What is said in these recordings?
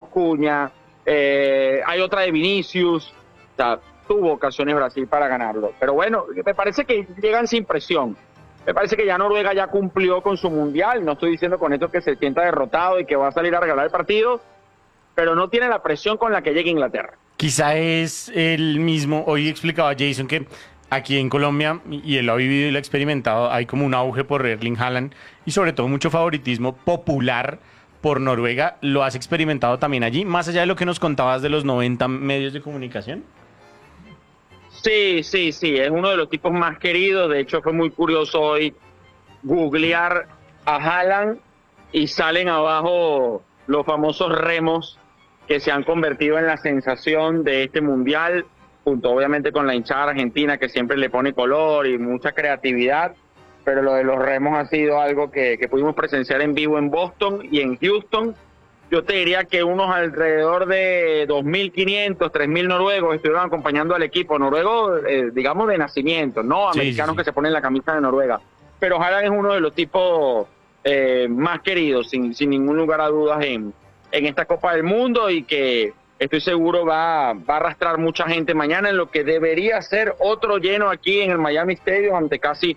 Cuña, hay otra de Vinicius, o sea, tuvo ocasiones Brasil para ganarlo. Pero bueno, me parece que llegan sin presión. Me parece que ya Noruega ya cumplió con su mundial. No estoy diciendo con esto que se sienta derrotado y que va a salir a regalar el partido, pero no tiene la presión con la que llega Inglaterra. Quizá es el mismo, hoy explicaba Jason que aquí en Colombia, y él lo ha vivido y lo ha experimentado, hay como un auge por Erling Haaland y sobre todo mucho favoritismo popular por Noruega. ¿Lo has experimentado también allí, más allá de lo que nos contabas de los 90 medios de comunicación? Sí, es uno de los tipos más queridos. De hecho, fue muy curioso hoy googlear a Haaland y salen abajo los famosos remos que se han convertido en la sensación de este mundial, junto obviamente con la hinchada argentina que siempre le pone color y mucha creatividad, pero lo de los remos ha sido algo que pudimos presenciar en vivo en Boston y en Houston. Yo te diría que unos alrededor de 2.500, 3.000 noruegos estuvieron acompañando al equipo noruego, digamos de nacimiento, no americanos que se ponen la camisa de Noruega. Pero Haaland es uno de los tipos más queridos, sin ningún lugar a dudas, en esta Copa del Mundo, y que estoy seguro va a arrastrar mucha gente mañana en lo que debería ser otro lleno aquí en el Miami Stadium ante casi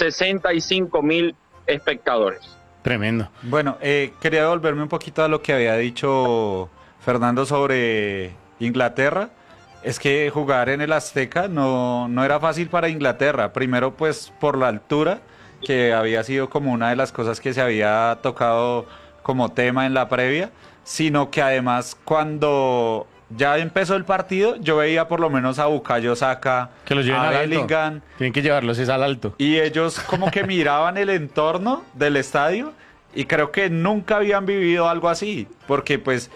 65.000 espectadores. Tremendo. Bueno, quería devolverme un poquito a lo que había dicho Fernando sobre Inglaterra. Es que jugar en el Azteca no era fácil para Inglaterra. Primero, pues, por la altura, que había sido como una de las cosas que se había tocado como tema en la previa, sino que además cuando ya empezó el partido, yo veía por lo menos a Bukayo Saka, que los lleven a al Bellingham. alto. Tienen que llevarlos es al alto. Y ellos como que miraban el entorno del estadio y creo que nunca habían vivido algo así, porque pues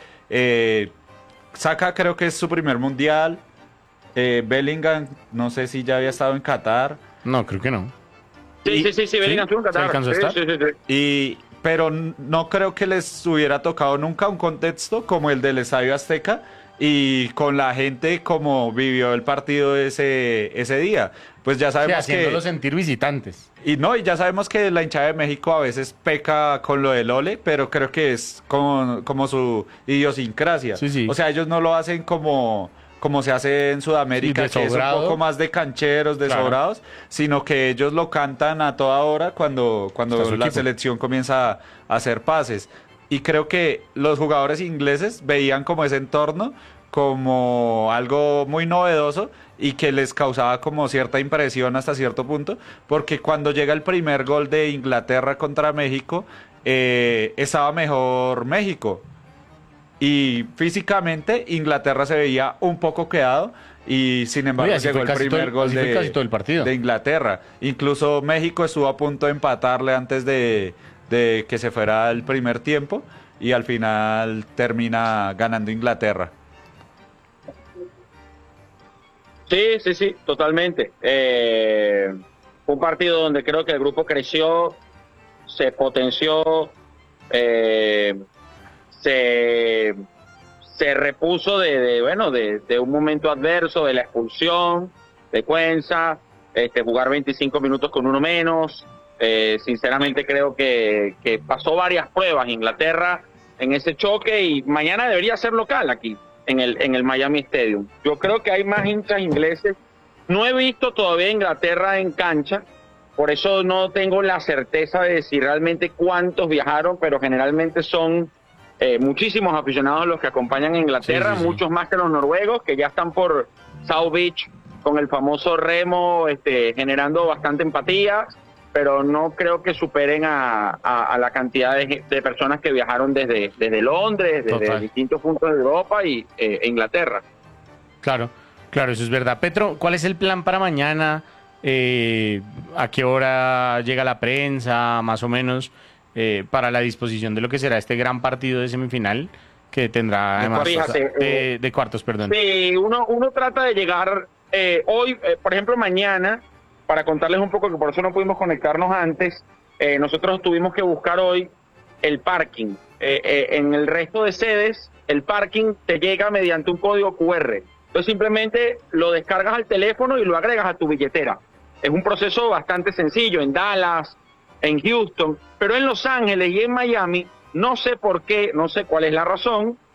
Saka creo que es su primer mundial, Bellingham no sé si ya había estado en Qatar. No, creo que no. Sí, Bellingham estuvo en Qatar. ¿Se alcanzó a estar? Pero no creo que les hubiera tocado nunca un contexto como el del Estadio Azteca y con la gente como vivió el partido ese día. Pues ya sabemos haciéndolo sentir visitantes. Y ya sabemos que la hinchada de México a veces peca con lo del ole, pero creo que es como su idiosincrasia. Sí. O sea, ellos no lo hacen como se hace en Sudamérica, que es un poco más de cancheros, de sobrados, sino que ellos lo cantan a toda hora cuando la selección comienza a hacer pases. Y creo que los jugadores ingleses veían como ese entorno como algo muy novedoso y que les causaba como cierta impresión hasta cierto punto, porque cuando llega el primer gol de Inglaterra contra México, estaba mejor México. Y físicamente Inglaterra se veía un poco quedado y sin embargo llegó el primer gol de Inglaterra. Incluso México estuvo a punto de empatarle antes de que se fuera el primer tiempo y al final termina ganando Inglaterra. Sí, totalmente. Un partido donde creo que el grupo creció, se potenció, se repuso de un momento adverso, de la expulsión de Cuenza, jugar 25 minutos con uno menos. Sinceramente creo que pasó varias pruebas Inglaterra en ese choque y mañana debería ser local aquí en el Miami Stadium. Yo creo que hay más hinchas ingleses. No he visto todavía Inglaterra en cancha, por eso no tengo la certeza de decir realmente cuántos viajaron, pero generalmente son muchísimos aficionados los que acompañan a Inglaterra, muchos más que los noruegos, que ya están por South Beach con el famoso remo, generando bastante empatía, pero no creo que superen a la cantidad de personas que viajaron desde Londres, desde distintos puntos de Europa e Inglaterra. Claro, eso es verdad. Petro, ¿cuál es el plan para mañana? ¿A qué hora llega la prensa, más o menos? Para la disposición de lo que será este gran partido de semifinal que tendrá además de cuartos, perdón. Sí, uno trata de llegar hoy, por ejemplo, mañana, para contarles un poco que por eso no pudimos conectarnos antes, nosotros tuvimos que buscar hoy el parking. En el resto de sedes, el parking te llega mediante un código QR. Entonces simplemente lo descargas al teléfono y lo agregas a tu billetera. Es un proceso bastante sencillo en Dallas, en Houston, pero en Los Ángeles y en Miami, no sé por qué, no sé cuál es la razón,